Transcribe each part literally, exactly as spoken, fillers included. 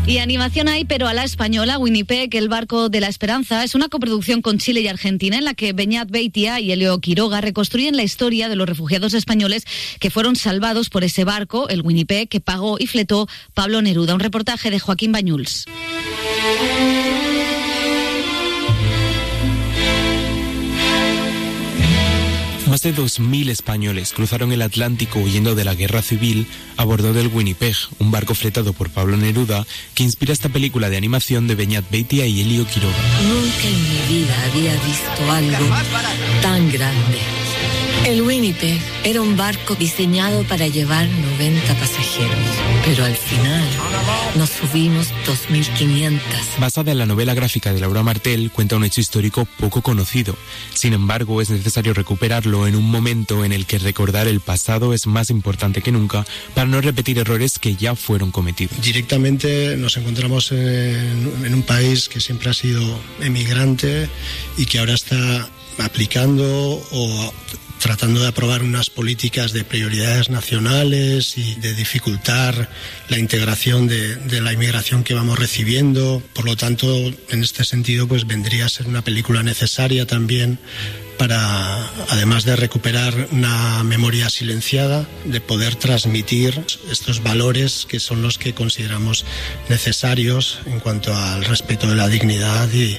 Y animación hay, pero a la española. Winnipeg, el barco de la esperanza, es una coproducción con Chile y Argentina en la que Beñat Beitia y Elio Quiroga reconstruyen la historia de los refugiados españoles que fueron salvados por ese barco, el Winnipeg, que pagó y fletó Pablo Neruda. Un reportaje de Joaquín Bañuls. Más de dos mil españoles cruzaron el Atlántico huyendo de la guerra civil a bordo del Winnipeg, un barco fletado por Pablo Neruda que inspira esta película de animación de Beñat Beitia y Elio Quiroga. Nunca en mi vida había visto algo tan grande. El Winnipeg era un barco diseñado para llevar noventa pasajeros, pero al final nos subimos dos mil quinientos. Basada en la novela gráfica de Laura Martel, cuenta un hecho histórico poco conocido. Sin embargo, es necesario recuperarlo en un momento en el que recordar el pasado es más importante que nunca para no repetir errores que ya fueron cometidos. Directamente nos encontramos en, en un país que siempre ha sido emigrante y que ahora está aplicando o tratando de aprobar unas políticas de prioridades nacionales y de dificultar la integración de, de la inmigración que vamos recibiendo. Por lo tanto, en este sentido, pues vendría a ser una película necesaria también para, además de recuperar una memoria silenciada, de poder transmitir estos valores que son los que consideramos necesarios en cuanto al respeto de la dignidad y,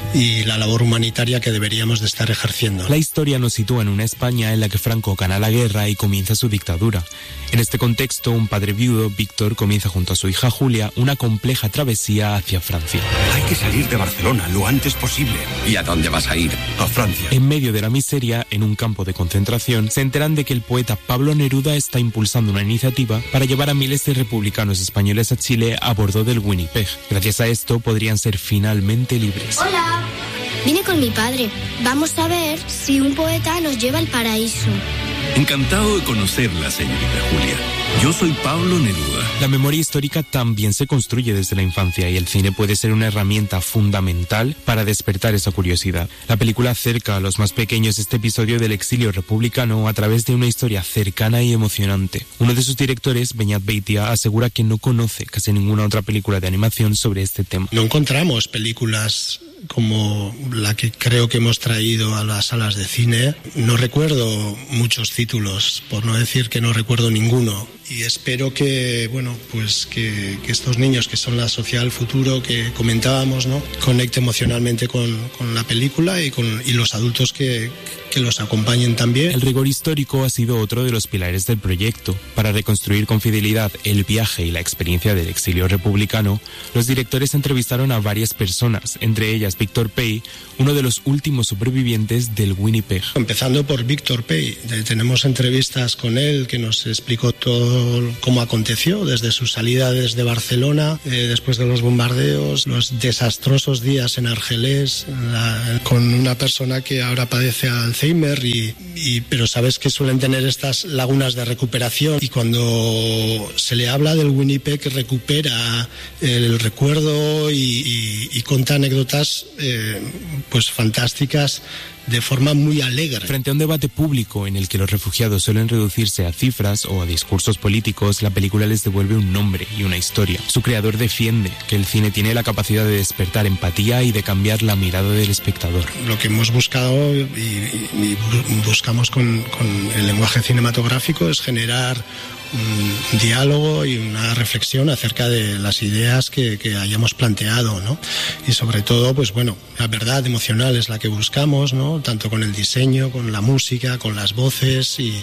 y la labor humanitaria que deberíamos de estar ejerciendo. La historia nos sitúa en una España en la que Franco gana la guerra y comienza su dictadura. En este contexto, un padre viudo, Víctor, comienza junto a su hija Julia una compleja travesía hacia Francia. Hay que salir de Barcelona lo antes posible. ¿Y a dónde vas a ir? A Francia. En medio de la miseria, en un campo de concentración, se enteran de que el poeta Pablo Neruda está impulsando una iniciativa para llevar a miles de republicanos españoles a Chile a bordo del Winnipeg. Gracias a esto, podrían ser finalmente libres. Hola, vine con mi padre. Vamos a ver si un poeta nos lleva al paraíso. Encantado de conocerla, señorita Julia. Yo soy Pablo Neruda. La memoria histórica también se construye desde la infancia y el cine puede ser una herramienta fundamental para despertar esa curiosidad. La película acerca a los más pequeños este episodio del exilio republicano a través de una historia cercana y emocionante. Uno de sus directores, Beñat Beitia, asegura que no conoce casi ninguna otra película de animación sobre este tema. No encontramos películas como la que creo que hemos traído a las salas de cine. No recuerdo muchos títulos, por no decir que no recuerdo ninguno. Y espero que, bueno, pues que, que estos niños que son la sociedad del futuro que comentábamos, ¿no?, conecte emocionalmente con, con la película y con y los adultos que, que los acompañen también. El rigor histórico ha sido otro de los pilares del proyecto. Para reconstruir con fidelidad el viaje y la experiencia del exilio republicano, los directores entrevistaron a varias personas, entre ellas Víctor Pey, uno de los últimos supervivientes del Winnipeg. Empezando por Víctor Pey, tenemos entrevistas con él que nos explicó todo cómo aconteció, desde su salida desde Barcelona, eh, después de los bombardeos, los desastrosos días en Argelés, la, con una persona que ahora padece Alzheimer, y, y, pero sabes que suelen tener estas lagunas de recuperación, y cuando se le habla del Winnipeg recupera el recuerdo y, y, y cuenta anécdotas eh, pues fantásticas de forma muy alegre. Frente a un debate público en el que los refugiados suelen reducirse a cifras o a discursos políticos, la película les devuelve un nombre y una historia. Su creador defiende que el cine tiene la capacidad de despertar empatía y de cambiar la mirada del espectador. Lo que hemos buscado y, y, y buscamos con, con el lenguaje cinematográfico es generar un diálogo y una reflexión acerca de las ideas que, que hayamos planteado, ¿no? Y sobre todo, pues bueno, la verdad emocional es la que buscamos, ¿no? Tanto con el diseño, con la música, con las voces y,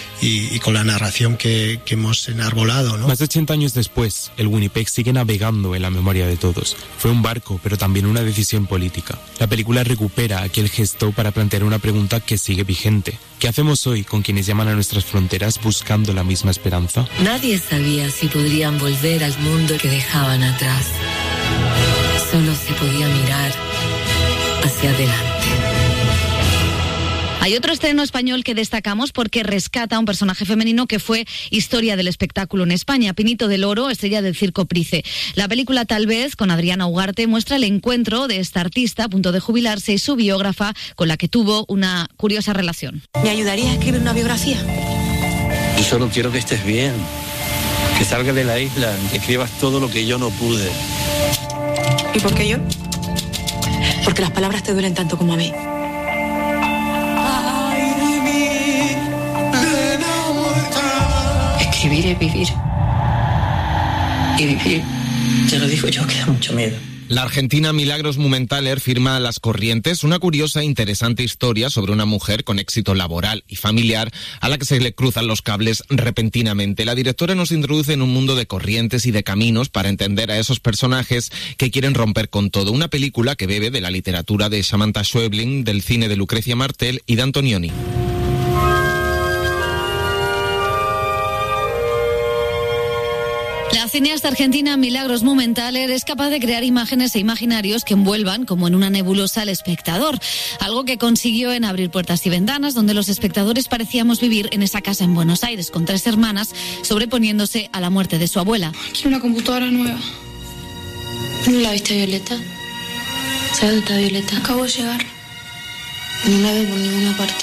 y, y con la narración que, que hemos enarbolado, ¿no? Más de ochenta años después, el Winnipeg sigue navegando en la memoria de todos. Fue un barco, pero también una decisión política. La película recupera aquel gesto para plantear una pregunta que sigue vigente. ¿Qué hacemos hoy con quienes llaman a nuestras fronteras buscando la misma esperanza? Nadie sabía si podrían volver al mundo que dejaban atrás. Solo se podía mirar hacia adelante. Hay otro estreno español que destacamos porque rescata a un personaje femenino que fue historia del espectáculo en España. Pinito del Oro, estrella del Circo Price. La película Tal vez, con Adriana Ugarte, muestra el encuentro de esta artista a punto de jubilarse y su biógrafa, con la que tuvo una curiosa relación. ¿Me ayudaría a escribir una biografía? Yo solo quiero que estés bien, Que salgas de la isla, que escribas todo lo que yo no pude. ¿Y por qué yo? Porque las palabras te duelen tanto como a mí. Escribir es vivir. Y vivir, te lo digo yo, que da mucho miedo. La argentina Milagros Mumenthaler firma Las Corrientes, una curiosa e interesante historia sobre una mujer con éxito laboral y familiar a la que se le cruzan los cables repentinamente. La directora nos introduce en un mundo de corrientes y de caminos para entender a esos personajes que quieren romper con todo. Una película que bebe de la literatura de Samantha Schweblin, del cine de Lucrecia Martel y de Antonioni. La cineasta argentina Milagros Mumenthaler es capaz de crear imágenes e imaginarios que envuelvan como en una nebulosa al espectador, algo que consiguió en Abrir puertas y ventanas, donde los espectadores parecíamos vivir en esa casa en Buenos Aires con tres hermanas sobreponiéndose a la muerte de su abuela. Quiero una computadora nueva. ¿No la viste, Violeta? ¿Sabes dónde está Violeta? Acabo de llegar. No la veo por ninguna parte.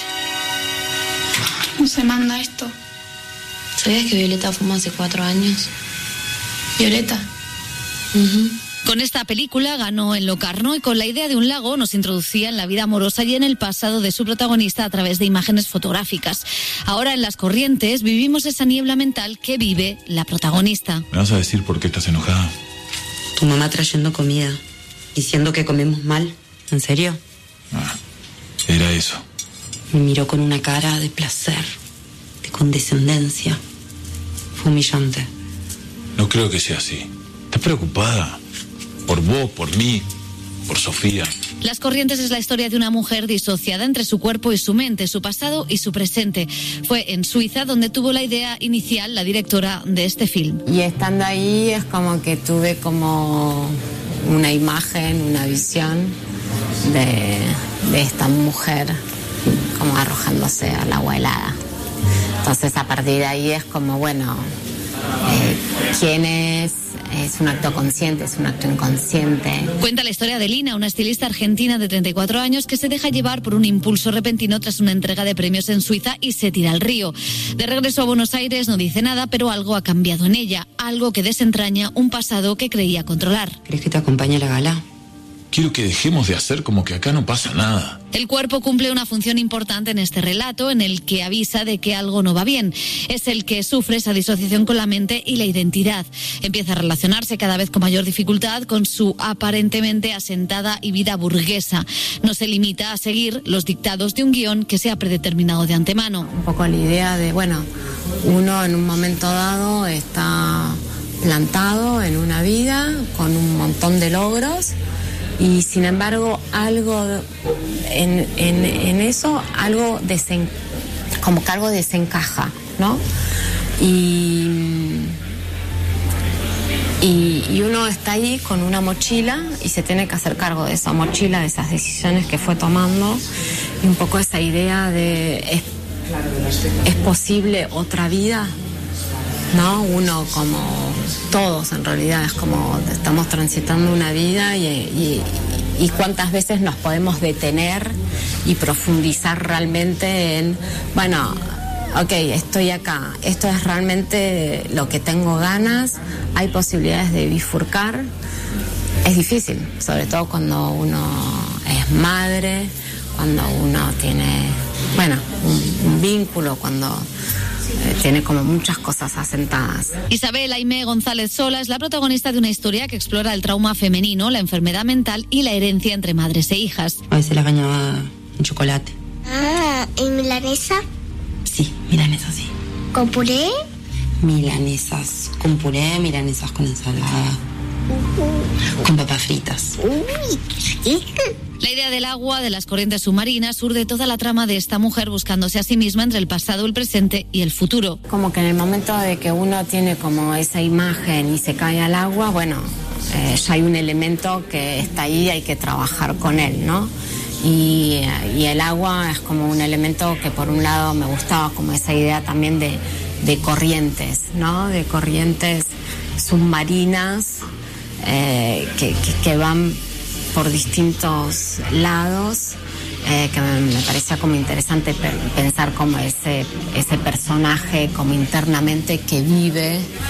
No se manda esto. ¿Sabías que Violeta fuma hace cuatro años? Violeta. Uh-huh. Con esta película ganó en Locarno y con la idea de un lago nos introducía en la vida amorosa y en el pasado de su protagonista a través de imágenes fotográficas. Ahora en Las Corrientes vivimos esa niebla mental que vive la protagonista. ¿Me vas a decir por qué estás enojada? Tu mamá trayendo comida, diciendo que comemos mal. ¿En serio? Ah, era eso. Me miró con una cara de placer, de condescendencia. Fue humillante. No creo que sea así. ¿Estás preocupada? Por vos, por mí, por Sofía. Las Corrientes es la historia de una mujer disociada entre su cuerpo y su mente, su pasado y su presente. Fue en Suiza donde tuvo la idea inicial la directora de este film. Y estando ahí es como que tuve como una imagen, una visión de, de esta mujer como arrojándose al agua helada. Entonces a partir de ahí es como, bueno... Eh, ¿Quién es? Es un acto consciente, es un acto inconsciente. Cuenta la historia de Lina, una estilista argentina de treinta y cuatro años que se deja llevar por un impulso repentino tras una entrega de premios en Suiza y se tira al río. De regreso a Buenos Aires no dice nada, pero algo ha cambiado en ella, algo que desentraña un pasado que creía controlar. ¿Crees que te acompañe a la gala? Quiero que dejemos de hacer como que acá no pasa nada. El cuerpo cumple una función importante en este relato en el que avisa de que algo no va bien. Es el que sufre esa disociación con la mente y la identidad. Empieza a relacionarse cada vez con mayor dificultad con su aparentemente asentada y vida burguesa. No se limita a seguir los dictados de un guión que se ha predeterminado de antemano. Un poco la idea de, bueno, uno en un momento dado está plantado en una vida con un montón de logros. Y sin embargo, algo en, en, en eso, algo desen, como que algo desencaja, ¿no? Y, y, y uno está ahí con una mochila y se tiene que hacer cargo de esa mochila, de esas decisiones que fue tomando. Y un poco esa idea de, ¿es, ¿es posible otra vida? ¿No? Uno como todos en realidad es como estamos transitando una vida y, y, y cuántas veces nos podemos detener y profundizar realmente en, bueno, ok, estoy acá, esto es realmente lo que tengo ganas, hay posibilidades de bifurcar. Es difícil, sobre todo cuando uno es madre, cuando uno tiene, bueno, un, un vínculo, cuando... tiene como muchas cosas asentadas. Isabel Aimé González Sola es la protagonista de una historia que explora el trauma femenino, la enfermedad mental y la herencia entre madres e hijas. A veces la bañaba en chocolate. Ah, ¿y milanesa? Sí, milanesa sí. ¿Con puré? Milanesas con puré, milanesas con ensalada. Uh-huh. Con papas fritas. Uy, qué rico. La idea del agua, de las corrientes submarinas, urde toda la trama de esta mujer buscándose a sí misma entre el pasado, el presente y el futuro. Como que en el momento de que uno tiene como esa imagen y se cae al agua, bueno, eh, ya hay un elemento que está ahí, hay que trabajar con él, ¿no? Y, y el agua es como un elemento que por un lado me gustaba, como esa idea también de, de corrientes, ¿no? De corrientes submarinas eh, que, que, que van por distintos lados, eh, que me, me parecía como interesante pe- pensar como ese, ese personaje como internamente que vive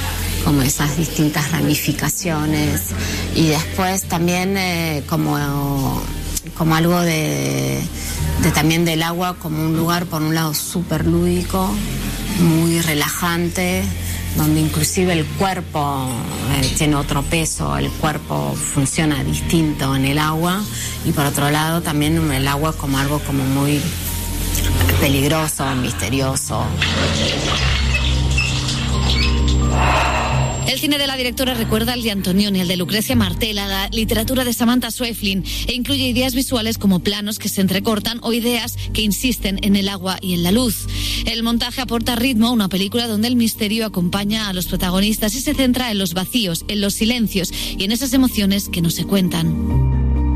como esas distintas ramificaciones. Y después también eh, como, como algo de, de también del agua como un lugar, por un lado, súper lúdico, muy relajante, donde inclusive el cuerpo eh, tiene otro peso, el cuerpo funciona distinto en el agua, y por otro lado también el agua como algo como muy peligroso, misterioso. El cine de la directora recuerda al de Antonioni, el de Lucrecia Martel, la literatura de Samantha Schweblin, e incluye ideas visuales como planos que se entrecortan o ideas que insisten en el agua y en la luz. El montaje aporta ritmo a una película donde el misterio acompaña a los protagonistas y se centra en los vacíos, en los silencios y en esas emociones que no se cuentan.